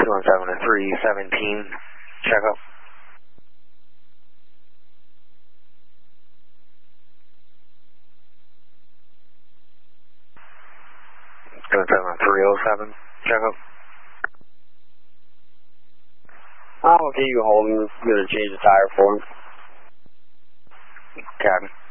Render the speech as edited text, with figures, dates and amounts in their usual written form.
217 to 317, check up. 307, check up. Okay, you hold him. I'm going to change the tire for him. Cabin.